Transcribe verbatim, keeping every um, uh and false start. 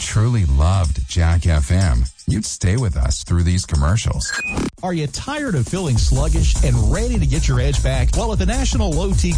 truly loved Jack F M, you'd stay with us through these commercials. Are you tired of feeling sluggish and ready to get your edge back? Well, at the National Low T